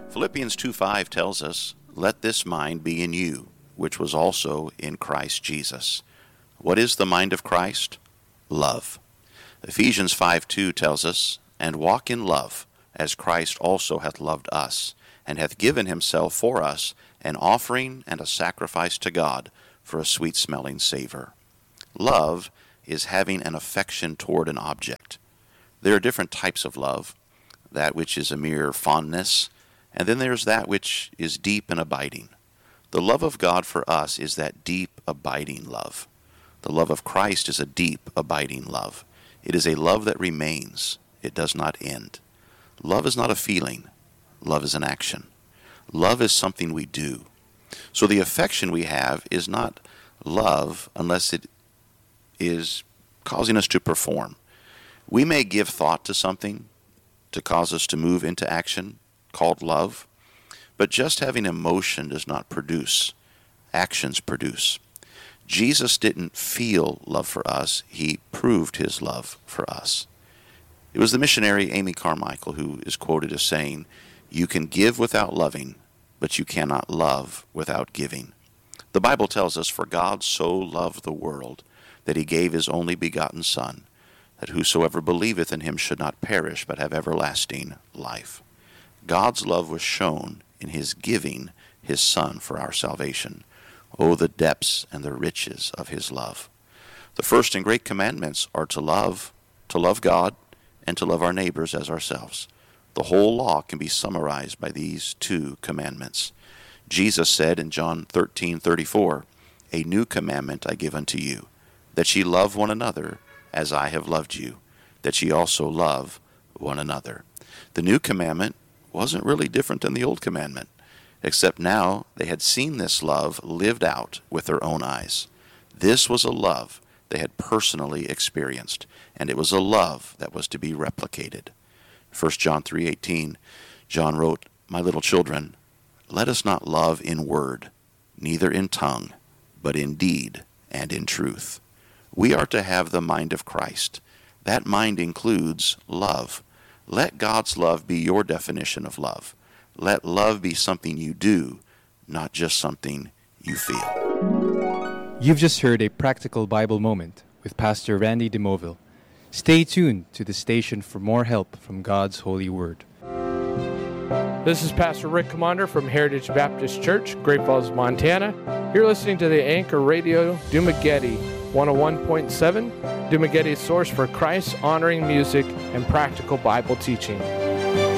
Philippians 2:5 tells us, "Let this mind be in you, which was also in Christ Jesus." What is the mind of Christ? Love. Ephesians 5:2 tells us, "And walk in love, as Christ also hath loved us, and hath given himself for us, an offering and a sacrifice to God for a sweet-smelling savor." Love is having an affection toward an object. There are different types of love, that which is a mere fondness, and then there's that which is deep and abiding. The love of God for us is that deep, abiding love. The love of Christ is a deep, abiding love. It is a love that remains. It does not end. Love is not a feeling. Love is an action. Love is something we do. So the affection we have is not love unless it is causing us to perform. We may give thought to something to cause us to move into action, called love, but just having emotion does not produce. Actions produce. Jesus didn't feel love for us, he proved his love for us. It was the missionary Amy Carmichael who is quoted as saying, "You can give without loving, but you cannot love without giving." The Bible tells us, "For God so loved the world, that he gave his only begotten Son, that whosoever believeth in him should not perish, but have everlasting life." God's love was shown in his giving his Son for our salvation. Oh, the depths and the riches of his love. The first and great commandments are to love God, and to love our neighbors as ourselves. The whole law can be summarized by these two commandments. Jesus said in John 13:34, "A new commandment I give unto you, that ye love one another as I have loved you, that ye also love one another." The new commandment wasn't really different than the old commandment, except now they had seen this love lived out with their own eyes. This was a love they had personally experienced, and it was a love that was to be replicated. 1 John 3:18, John wrote, "My little children, let us not love in word, neither in tongue, but in deed and in truth." We are to have the mind of Christ. That mind includes love. Let God's love be your definition of love. Let love be something you do, not just something you feel. You've just heard a practical Bible moment with Pastor Randy DeMoville. Stay tuned to the station for more help from God's holy word. This is Pastor Rick Commander from Heritage Baptist Church, Great Falls, Montana. You're listening to the Anchor Radio Dumageddon 101.7, Dumageddi's source for Christ-honoring music and practical Bible teaching.